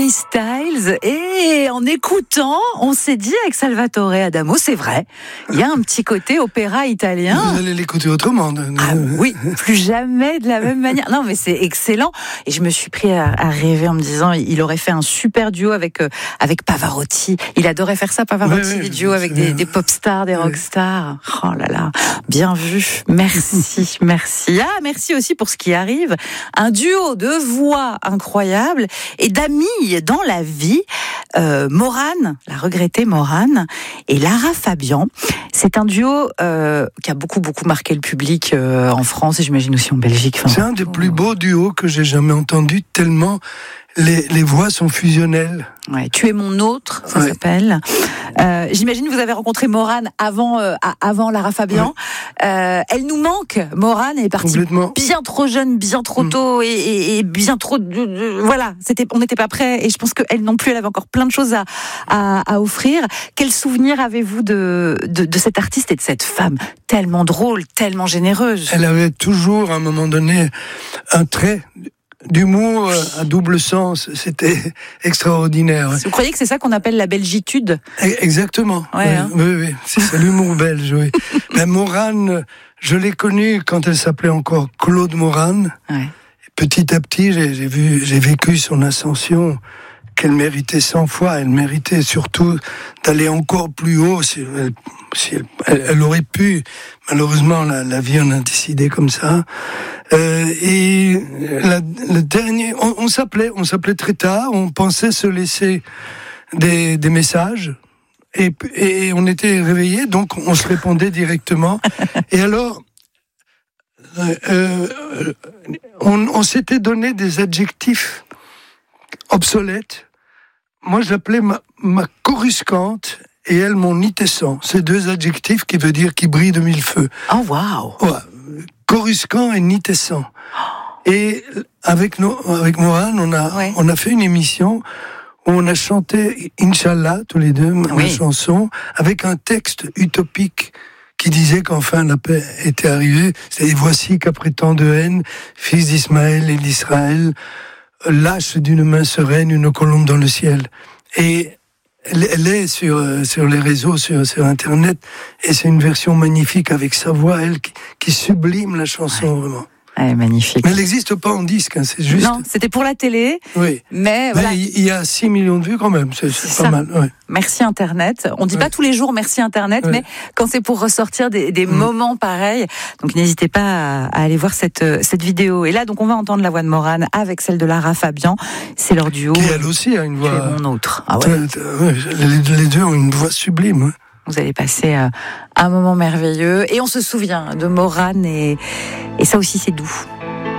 Harry Styles. Et en écoutant, on s'est dit avec Salvatore Adamo, c'est vrai, il y a un petit côté opéra italien. Vous allez l'écouter autrement. Ah oui, plus jamais de la même manière. Non, mais c'est excellent. Et je me suis pris à rêver en me disant, il aurait fait un super duo avec Pavarotti. Il adorait faire ça, Pavarotti, oui, des duos avec des pop stars, des rock stars. Oh là là, bien vu. Merci, merci. Ah, merci aussi pour ce qui arrive. Un duo de voix incroyable et d'amis dans la vie. Morane, la regrettée Morane, et Lara Fabian. C'est un duo qui a beaucoup marqué le public en France et j'imagine aussi en Belgique. Enfin, c'est un des plus beaux duos que j'ai jamais entendu, tellement les voix sont fusionnelles. Ouais, Tu es mon autre, ça s'appelle. J'imagine que vous avez rencontré Morane avant Lara Fabian. Ouais. Elle nous manque. Morane est partie bien trop jeune, bien trop tôt et bien trop. Voilà, on n'était pas prêts et je pense qu'elle non plus, elle avait encore plein de choses à offrir. Quel souvenir avez-vous de cette artiste et de cette femme tellement drôle, tellement généreuse? Elle avait toujours, à un moment donné, un trait d'humour à double sens, c'était extraordinaire. Vous croyez que c'est ça qu'on appelle la belgitude? Exactement. Ouais, hein. Oui, c'est l'humour belge. Oui. Mais Morane, je l'ai connue quand elle s'appelait encore Claude Morane. Ouais. Petit à petit, j'ai vécu son ascension qu'elle méritait 100 fois. Elle méritait surtout d'aller encore plus haut. Si elle aurait pu. Malheureusement, la vie en a décidé comme ça. Et le dernier, on s'appelait très tard. On pensait se laisser des messages. Et on était réveillés, donc on se répondait directement. Et alors, on s'était donné des adjectifs obsolètes. Moi, je l'appelais ma coruscante et elle mon nitescent. C'est deux adjectifs qui veut dire qui brille de mille feux. Oh, waouh! Ouais. Coruscant et nitescent. Et avec Morane, on a fait une émission où on a chanté Inch'Allah, tous les deux, ma chanson, avec un texte utopique qui disait qu'enfin la paix était arrivée. C'est « Voici qu'après tant de haine, fils d'Ismaël et d'Israël, lâche d'une main sereine une colombe dans le ciel. » Et elle est sur les réseaux, sur Internet, et c'est une version magnifique avec sa voix, elle, qui sublime la chanson, vraiment. Ouais, magnifique. Mais elle n'existe pas en disque, hein, c'est juste... Non, c'était pour la télé. Oui. Mais voilà. Il y a 6 millions de vues quand même, c'est pas mal. Ouais. Merci Internet. On dit pas tous les jours merci Internet, mais quand c'est pour ressortir des moments pareils, donc n'hésitez pas à aller voir cette vidéo. Et là, donc on va entendre la voix de Morane avec celle de Lara Fabian. C'est leur duo. Qui elle aussi a une voix... Tu es mon autre. Ah ouais. Les deux ont une voix sublime. Hein. Vous allez passer un moment merveilleux. Et on se souvient de Morane et ça aussi c'est doux.